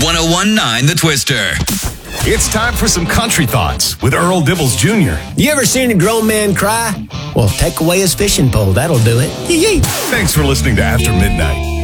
1019 The Twister. It's time for some country thoughts with Earl Dibbles Jr. You ever seen a grown man cry? Well, take away his fishing pole. That'll do it. Yee-yee. Thanks for listening to After Midnight.